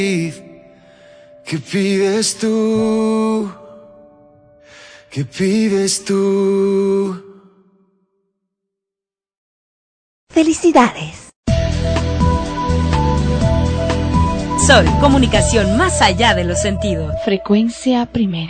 ¿Qué pides tú? ¿Qué pides tú? ¡Felicidades! Sol, comunicación más allá de los sentidos. Frecuencia primera.